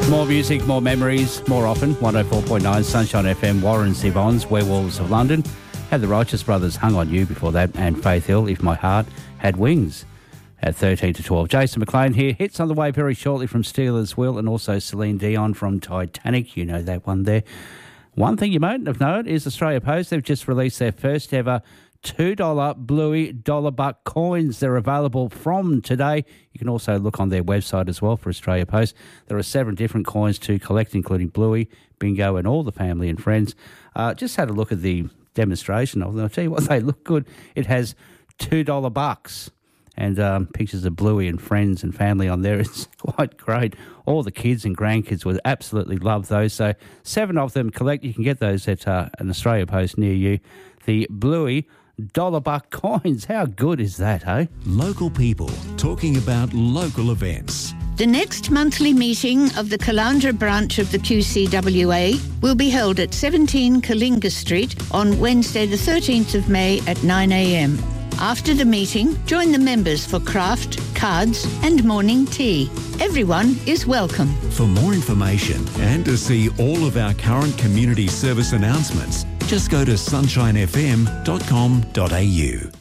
More music, more memories, more often. 104.9 Sunshine FM, Warren Zevon's Werewolves of London. Had the Righteous Brothers Hung on You before that, and Faith Hill, If My Heart Had Wings, at 13 to 12. Jason McLean here. Hits on the way very shortly from Steelers Will, and also Celine Dion from Titanic. You know that one there. One thing you might have known is Australia Post. They've just released their first ever $2 Bluey dollar buck coins. They're available from today. You can also look on their website as well for Australia Post. There are 7 different coins to collect, including Bluey, Bingo, and all the family and friends. Just had a look at the demonstration of them. I'll tell you what, they look good. It has $2 bucks and pictures of Bluey and friends and family on there. It's quite great. All the kids and grandkids would absolutely love those. So 7 of them collect. You can get those at an Australia Post near you. The Bluey dollar buck coins. How good is that, eh? Local people talking about local events. The next monthly meeting of the Caloundra branch of the QCWA will be held at 17 Kalinga Street on Wednesday the 13th of May at 9 a.m. After the meeting, join the members for craft, cards and morning tea. Everyone is welcome. For more information and to see all of our current community service announcements, just go to sunshinefm.com.au.